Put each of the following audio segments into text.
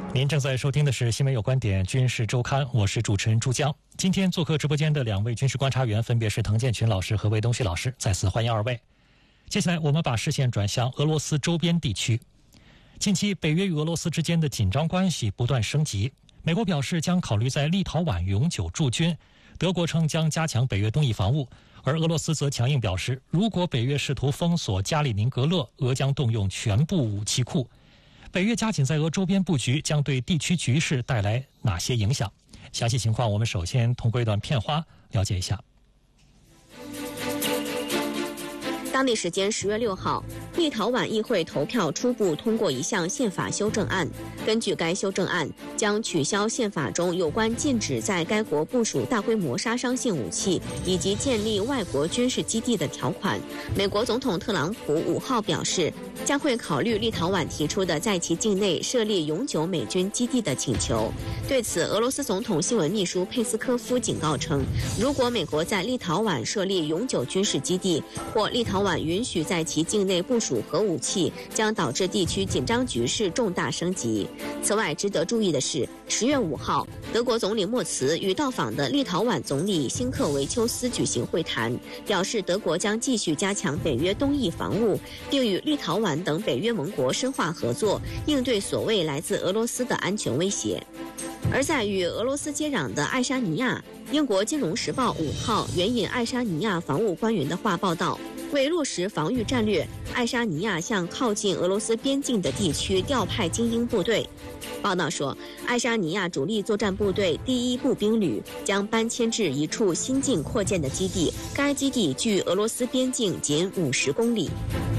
您正在收听的是《新闻有观点·军事周刊》，我是主持人朱江。今天做客直播间的两位军事观察员分别是滕建群老师和魏东旭老师，再次欢迎二位。接下来我们把视线转向俄罗斯周边地区。近期北约与俄罗斯之间的紧张关系不断升级，美国表示将考虑在立陶宛永久驻军，德国称将加强北约东翼防务，而俄罗斯则强硬表示，如果北约试图封锁加里宁格勒，俄将动用全部武器库。北约加紧在俄周边布局将对地区局势带来哪些影响？详细情况我们首先通过一段片花了解一下。 当地时间10月6号，立陶宛议会投票初步通过一项宪法修正案。根据该修正案，将取消宪法中有关禁止在该国部署大规模杀伤性武器以及建立外国军事基地的条款。美国总统特朗普5号表示，将会考虑立陶宛提出的在其境内设立永久美军基地的请求。对此，俄罗斯总统新闻秘书佩斯科夫警告称，如果美国在立陶宛设立永久军事基地，或立陶宛允许在其境内部署核武器，将导致地区紧张局势重大升级。此外，值得注意的是，10月5号，德国总理默茨与到访的立陶宛总理辛克维丘斯举行会谈，表示德国将继续加强北约东翼防务，并与立陶宛等北约盟国深化合作，应对所谓来自俄罗斯的安全威胁。而在与俄罗斯接壤的爱沙尼亚，英国《金融时报》5号援引爱沙尼亚防务官员的话报道，为落实防御战略，爱沙尼亚向靠近俄罗斯边境的地区调派精英部队。报道说，爱沙尼亚主力作战部队第1步兵旅将搬迁至一处新近扩建的基地，该基地距俄罗斯边境仅50公里。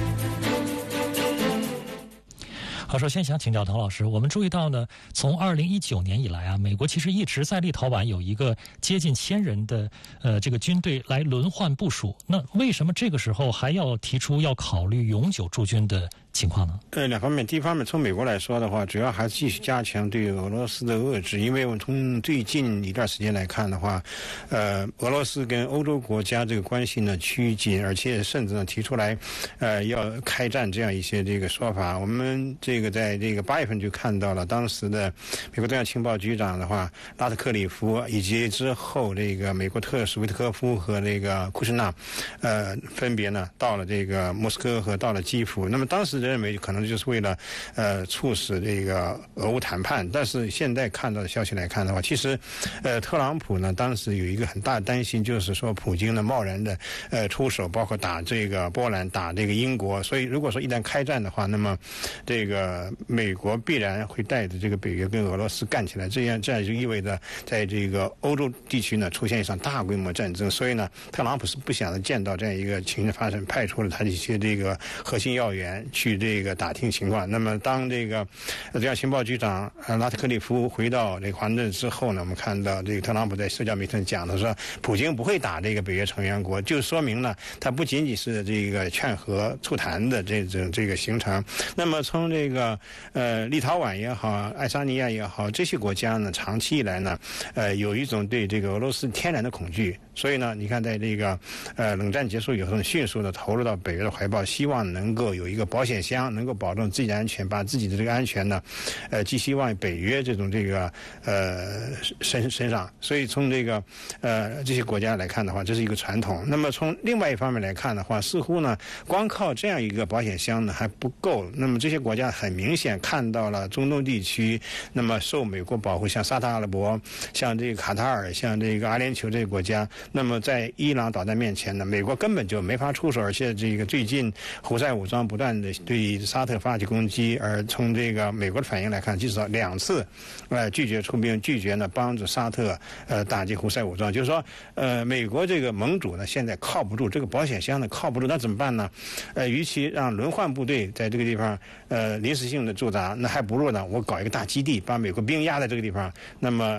好，首先想请教滕老师，我们注意到呢，从2019年以来啊，美国其实一直在立陶宛有一个接近1000人的这个军队来轮换部署，那为什么这个时候还要提出要考虑永久驻军的情况呢？ 两方面，第一方面，从美国来说的话，主要还是继续加强对俄罗斯的遏制，因为我们从最近一段时间来看的话，俄罗斯跟欧洲国家这个关系呢趋近，而且甚至呢提出来，要开战这样一些这个说法。我们这个在这个8月份就看到了当时的美国中央情报局长的话，拉特克里夫，以及之后这个美国特使维特科夫和这个库什纳，分别呢到了这个莫斯科和到了基辅。那么当时认为可能就是为了促使这个俄乌谈判，但是现在看到的消息来看的话，其实特朗普呢当时有一个很大的担心，就是说普京呢贸然的出手，包括打这个波兰，打这个英国，所以如果说一旦开战的话，那么这个美国必然会带着这个北约跟俄罗斯干起来，这样就意味着在这个欧洲地区呢出现一场大规模战争，所以呢特朗普是不想见到这样一个情势发生，派出了他的一些这个核心要员去这个打听情况。那么当这个中央情报局长拉特克利夫回到这个华盛顿之后呢，我们看到这个特朗普在社交媒体上讲的说，普京不会打这个北约成员国，就说明了他不仅仅是这个劝和促谈的这个行程。那么从这个立陶宛也好，爱沙尼亚也好，这些国家呢长期以来呢有一种对这个俄罗斯天然的恐惧，所以呢你看在这个冷战结束以后，迅速的投入到北约的怀抱，希望能够有一个保险箱，能够保证自己的安全，把自己的这个安全呢寄希望北约这种这个身上。所以从这个这些国家来看的话，这是一个传统。那么从另外一方面来看的话，似乎呢光靠这样一个保险箱呢还不够。那么这些国家很明显看到了中东地区那么受美国保护，像沙特阿拉伯，像这个卡塔尔，像这个阿联酋这些国家，那么在伊朗导弹面前呢，美国根本就没法出手，而且这个最近胡塞武装不断的对沙特发起攻击，而从这个美国的反应来看，至少2次拒绝出兵，拒绝呢帮助沙特打击胡塞武装。就是说美国这个盟主呢现在靠不住，这个保险箱呢靠不住，那怎么办呢？与其让轮换部队在这个地方临时性的驻扎，那还不如呢我搞一个大基地，把美国兵压在这个地方，那么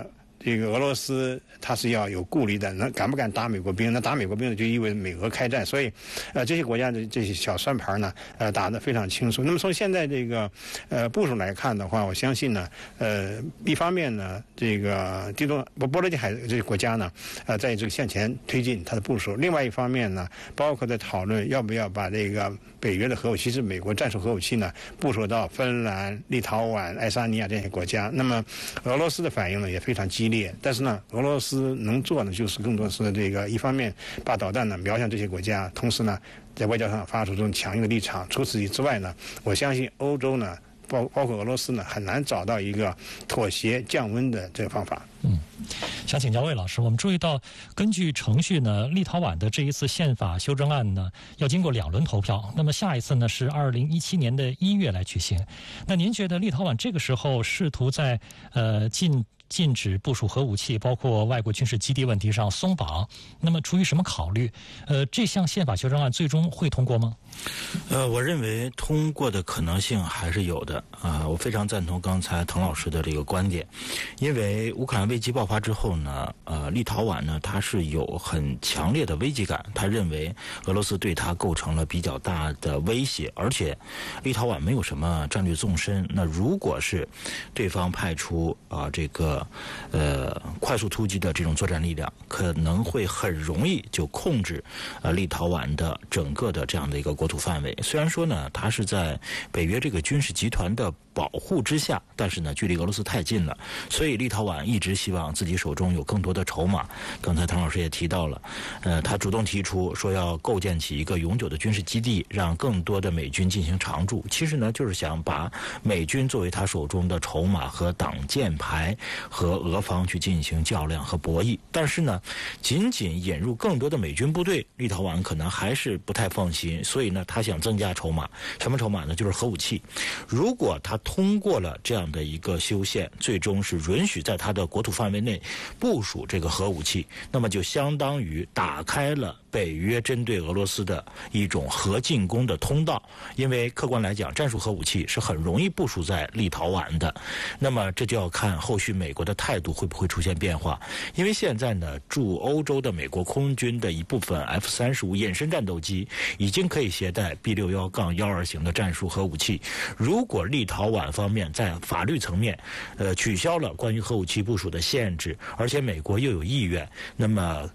这个俄罗斯它是要有顾虑的，那敢不敢打美国兵？那打美国兵就意味着美俄开战，所以这些国家的这些小算盘呢，打得非常清楚。那么从现在这个部署来看的话，我相信呢，一方面呢，这个波罗的海这些国家呢，在这个向前推进它的部署；另外一方面呢，包括在讨论要不要把这个北约的核武器，是美国战术核武器呢，部署到芬兰、立陶宛、爱沙尼亚这些国家。那么俄罗斯的反应呢也非常激烈，但是呢，俄罗斯能做的就是更多是这个一方面把导弹呢瞄向这些国家，同时呢在外交上发出这种强硬的立场。除此之外呢，我相信欧洲呢，包括俄罗斯呢，很难找到一个妥协降温的这个方法。 想请教魏老师，我们注意到，根据程序呢，立陶宛的这一次宪法修正案呢，要经过2轮投票。那么下一次呢是2017年的1月来举行。那您觉得立陶宛这个时候试图在禁止部署核武器，包括外国军事基地问题上松绑，那么出于什么考虑？这项宪法修正案最终会通过吗？ 我认为通过的可能性还是有的我非常赞同刚才滕老师的这个观点，因为乌克兰危机爆发之后呢，立陶宛呢，它是有很强烈的危机感，他认为俄罗斯对他构成了比较大的威胁，而且立陶宛没有什么战略纵深。那如果是对方派出这个快速突击的这种作战力量，可能会很容易就控制立陶宛的整个的这样的一个国土范围。虽然说呢，它是在北约这个军事集团的保护之下，但是呢，距离俄罗斯太近了，所以立陶宛一直希望自己手中有更多的筹码。刚才滕老师也提到了，他主动提出说要构建起一个永久的军事基地，让更多的美军进行常驻。其实呢，就是想把美军作为他手中的筹码和挡箭牌，和俄方去进行较量和博弈。但是呢，仅仅引入更多的美军部队，立陶宛可能还是不太放心，所以呢，他想增加筹码。什么筹码呢？就是核武器。如果他通过了这样的一个修宪，最终是允许在他的国土范围内部署这个核武器，那么就相当于打开了北约针对俄罗斯的一种核进攻的通道。因为客观来讲，战术核武器是很容易部署在立陶宛的，那么这就要看后续美国的态度会不会出现变化。因为现在呢，驻欧洲的美国空军的一部分 F-35隐身战斗机已经可以携带 B61-12型的战术核武器。如果立陶宛方面在法律层面取消了关于核武器部署的限制，而且美国又有意愿，那么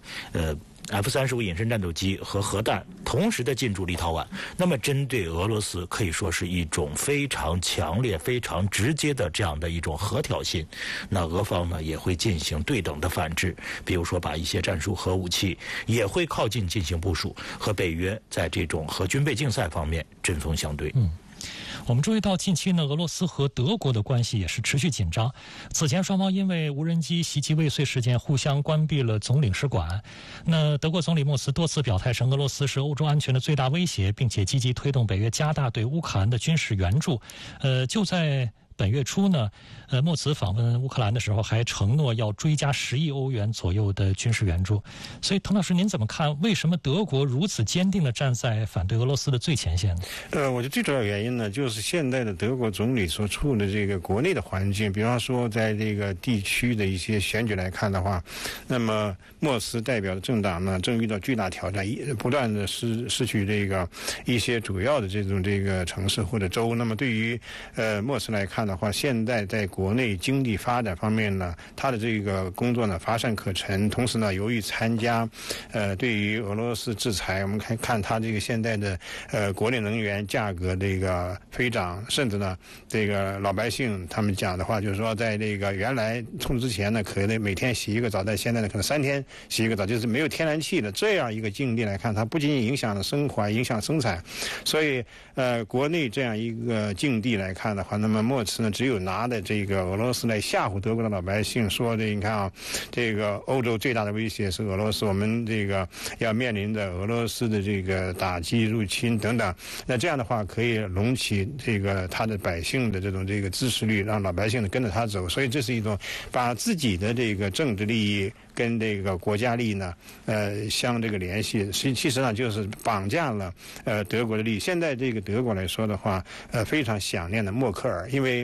F-35隐身战斗机和核弹同时的进驻立陶宛，那么针对俄罗斯可以说是一种非常强烈、非常直接的这样的一种核挑衅。那俄方呢也会进行对等的反制，比如说把一些战术核武器也会靠近进行部署，和北约在这种核军备竞赛方面针锋相对。 我们注意到近期呢，俄罗斯和德国的关系也是持续紧张。此前双方因为无人机袭击未遂事件互相关闭了总领事馆。那德国总理默茨多次表态称俄罗斯是欧洲安全的最大威胁，并且积极推动北约加大对乌克兰的军事援助。就在本月初呢，默茨访问乌克兰的时候还承诺要追加10亿欧元左右的军事援助。所以滕老师您怎么看，为什么德国如此坚定地站在反对俄罗斯的最前线呢？ 我觉得最主要原因呢，就是现在的德国总理所处的这个国内的环境，比方说在这个地区的一些选举来看的话，那么默茨代表的政党呢正遇到巨大挑战，不断的失去这个一些主要的这个城市或者州。那么对于默茨来看的话，现在在国内经济发展方面呢，他的这个工作呢乏善可陈。同时呢，由于参加对于俄罗斯制裁，我们看他这个现在的国内能源价格这个飞涨，甚至呢这个老百姓他们讲的话就是说，在这个原来冲之前呢可能每天洗一个澡，在现在呢可能3天洗一个澡，就是没有天然气的这样一个境地来看，它不仅仅影响了生活，影响生产。所以国内这样一个境地来看的话，那么默茨呢只有拿的这个俄罗斯来吓唬德国的老百姓，说的你看啊，这个欧洲最大的威胁是俄罗斯，我们这个要面临着俄罗斯的这个打击入侵等等。那这样的话可以隆起这个他的百姓的这个支持率，让老百姓跟着他走。所以这是一种把自己的这个政治利益跟这个国家利益呢相这个联系，其实上就是绑架了德国的利益。现在这个德国来说的话非常想念的默克尔，因为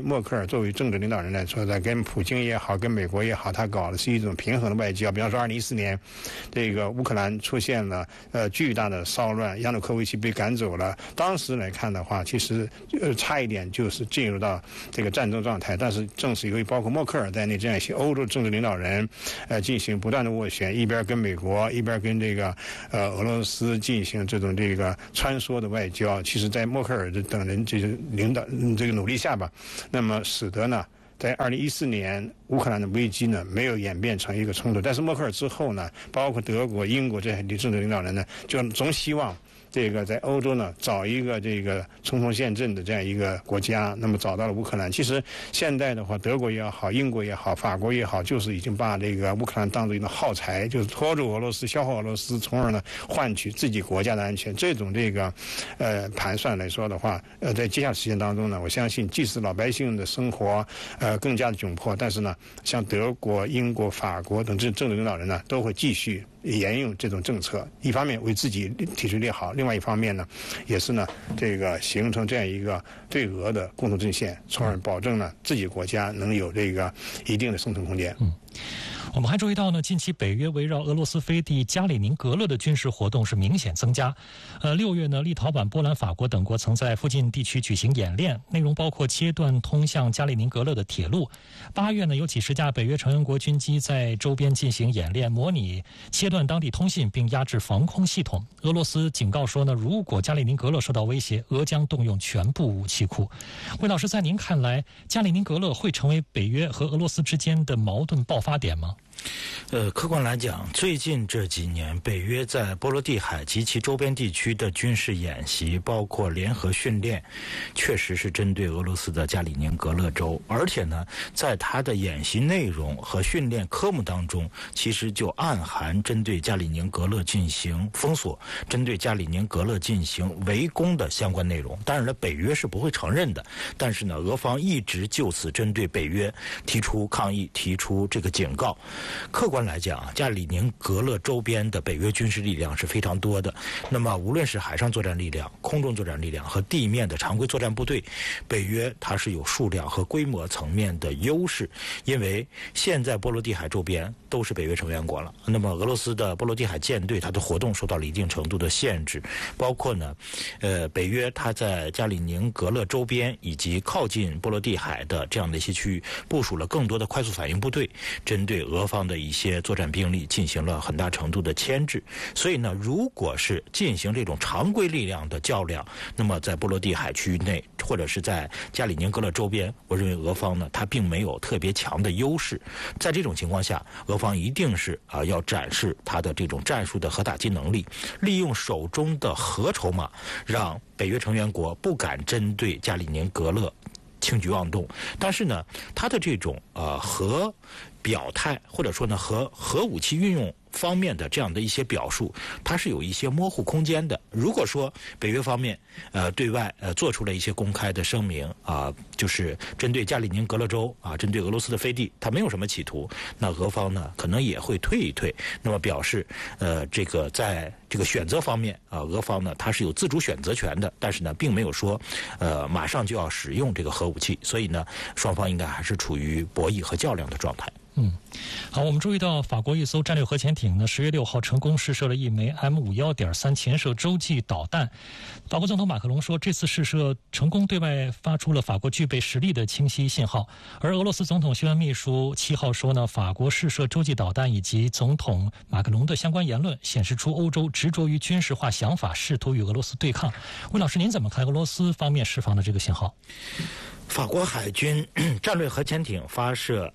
默克尔作为政治领导人来说，跟普京也好，跟美国也好，他搞的是一种平衡的外交。比方说2014年，这个乌克兰出现了巨大的骚乱，亚努科维奇被赶走了。当时来看的话，其实差一点就是进入到这个战争状态。但是正是由于包括默克尔在内这样一些欧洲政治领导人，进行不断的斡旋，一边跟美国，一边跟这个俄罗斯进行这种这个穿梭的外交。其实，在默克尔等人这个领导这个努力下吧，那么使得呢，在2014年乌克兰的危机呢没有演变成一个冲突。但是默克尔之后呢，包括德国、英国这些政治领导人呢，就总希望这个在欧洲呢找一个这个冲锋陷阵的这样一个国家，那么找到了乌克兰。其实现在的话，德国也好，英国也好，法国也好，就是已经把这个乌克兰当作一种耗材，就是拖住俄罗斯，消耗俄罗斯，从而呢换取自己国家的安全。这种这个盘算来说的话，在接下来时间当中呢，我相信即使老百姓的生活更加的窘迫，但是呢，像德国、英国、法国等政治领导人呢，都会继续沿用这种政策，一方面为自己体制利好，另外一方面呢，也是呢这个形成这样一个对俄的共同阵线，从而保证呢自己国家能有这个一定的生存空间。 我们还注意到呢，近期北约围绕俄罗斯飞地加里宁格勒的军事活动是明显增加。6月呢，立陶宛、波兰、法国等国曾在附近地区举行演练，内容包括切断通向加里宁格勒的铁路。8月呢，有几十架北约成员国军机在周边进行演练，模拟切断当地通信并压制防空系统。俄罗斯警告说呢，如果加里宁格勒受到威胁，俄将动用全部武器库。魏老师，在您看来，加里宁格勒会成为北约和俄罗斯之间的矛盾爆发点吗？ 客观来讲，最近这几年，北约在波罗的海及其周边地区的军事演习，包括联合训练，确实是针对俄罗斯的加里宁格勒州。而且呢，在它的演习内容和训练科目当中，其实就暗含针对加里宁格勒进行封锁、针对加里宁格勒进行围攻的相关内容。当然了，北约是不会承认的，但是呢，俄方一直就此针对北约提出抗议，提出这个警告。客观来讲，加里宁格勒周边的北约军事力量是非常多的。那么无论是海上作战力量、空中作战力量和地面的常规作战部队，北约它是有数量和规模层面的优势。因为现在波罗的海周边都是北约成员国了，那么俄罗斯的波罗的海舰队它的活动受到了一定程度的限制，包括呢北约它在加里宁格勒周边以及靠近波罗的海的这样的一些区域部署了更多的快速反应部队，针对俄方的一些作战兵力进行了很大程度的牵制。所以呢，如果是进行这种常规力量的较量，那么在波罗的海区域内或者是在加里宁格勒周边，我认为俄方呢它并没有特别强的优势。在这种情况下，俄方一定是要展示它的这种战术的核打击能力，利用手中的核筹码，让北约成员国不敢针对加里宁格勒轻举妄动。但是呢，它的这种核表态，或者说呢核武器运用方面的这样的一些表述，它是有一些模糊空间的。如果说北约方面对外做出了一些公开的声明就是针对加里宁格勒州针对俄罗斯的飞地，它没有什么企图，那俄方呢可能也会退一退，那么表示这个在这个选择方面俄方呢它是有自主选择权的，但是呢并没有说马上就要使用这个核武器，所以呢双方应该还是处于博弈和较量的状态。 好，我们注意到法国一艘战略核潜艇呢，10月6号成功试射了一枚 M51.3 潜射洲际导弹。法国总统马克龙说，这次试射成功对外发出了法国具备实力的清晰信号。而俄罗斯总统新闻秘书7号说呢，法国试射洲际导弹以及总统马克龙的相关言论，显示出欧洲执着于军事化想法，试图与俄罗斯对抗。魏老师，您怎么看俄罗斯方面释放的这个信号？ 法国海军战略核潜艇发射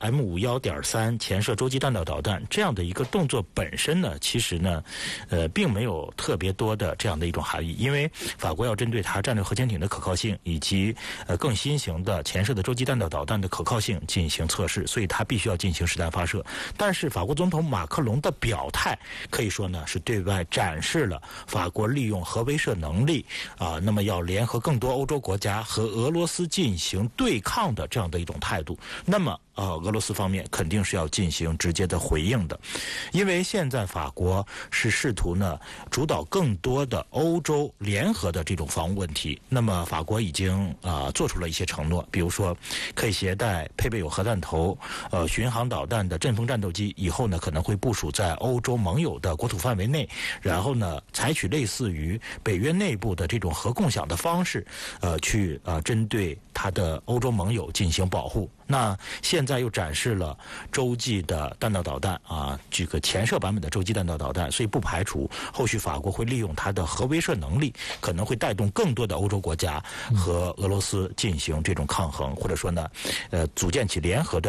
M51.3 潜射洲际弹道导弹这样的一个动作本身呢，其实呢并没有特别多的这样的一种含义。因为法国要针对它战略核潜艇的可靠性以及更新型的潜射的洲际弹道导弹的可靠性进行测试，所以它必须要进行实弹发射。但是法国总统马克龙的表态可以说呢是对外展示了法国利用核威慑能力那么要联合更多欧洲国家和俄罗斯进行行对抗的这样的一种态度，那么俄罗斯方面肯定是要进行直接的回应的，因为现在法国是试图呢主导更多的欧洲联合的这种防务问题。那么法国已经做出了一些承诺，比如说可以携带配备有核弹头、巡航导弹的阵风战斗机，以后呢可能会部署在欧洲盟友的国土范围内，然后呢采取类似于北约内部的这种核共享的方式，去针对它的欧洲盟友进行保护。那现在又展示了洲际的弹道导弹这个前射版本的洲际弹道导弹，所以不排除后续法国会利用它的核威慑能力，可能会带动更多的欧洲国家和俄罗斯进行这种抗衡，或者说呢，组建起联合的